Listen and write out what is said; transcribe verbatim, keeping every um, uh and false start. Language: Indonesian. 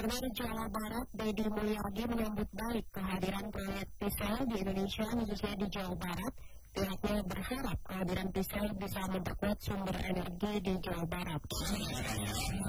Gubernur Jawa Barat Deddy Mulyadi menyambut baik kehadiran proyek T-Cell di Indonesia, khususnya di Jawa Barat. Pihaknya berharap kehadiran T-Cell bisa memperkuat sumber energi di Jawa Barat.